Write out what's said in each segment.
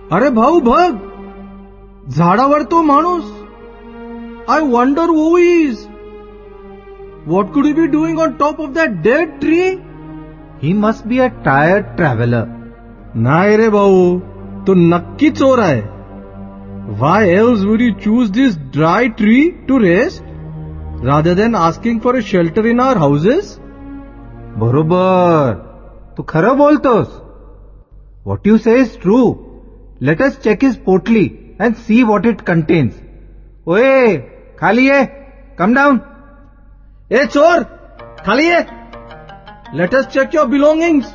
अरे भाऊ बघ, झाडावर तो माणूस. I wonder who he is. What could he be doing on top of that dead tree? He must be a tired traveler. नाही रे भाऊ, तो नक्की चोर आहे. Why else would he choose this dry tree to rest rather than asking for a shelter in our houses? बरोबर, तू खरं बोलतोस. What you say is true. Let us check his potli and see what it contains. ओए, खाली है. Come down. ए चोर, खाली है. Let us check your belongings.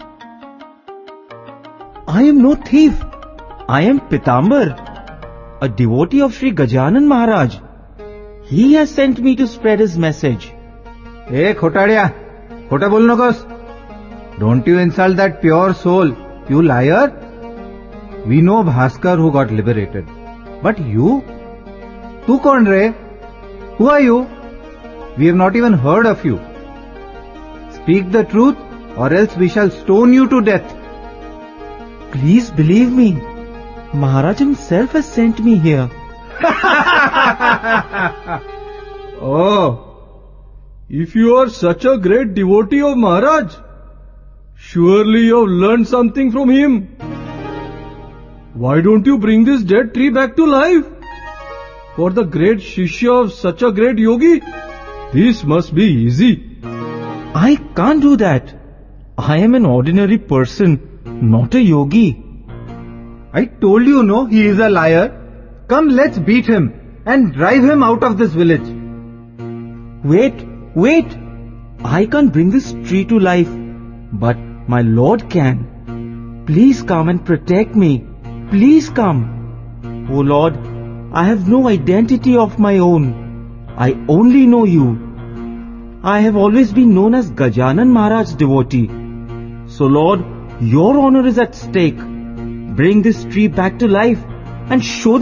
I am no thief. I am Pitambar, a devotee of Sri Gajanan Maharaj. He has sent me to spread his message. ए खोटाड्या, खोटा बोल नकोस. Don't you insult that pure soul, you liar. We know Bhaskar who got liberated. But you? तू कौन रे? Who are you? We have not even heard of you. Speak the truth or else we shall stone you to death. Please believe me. Maharaj himself has sent me here. Oh, if you are such a great devotee of Maharaj, surely you have learned something from him. Why don't you bring this dead tree back to life? For the great Shishya of such a great yogi, this must be easy. I can't do that. I am an ordinary person, not a yogi. I told you no, he is a liar. Come, let's beat him and drive him out of this village. Wait. I can't bring this tree to life, but my Lord can. Please come and protect me. Please come. Oh Lord, I have no identity of my own. I only know you. I have always been known as Gajanan Maharaj devotee. So Lord, your honor is at stake. Bring this tree back to life and show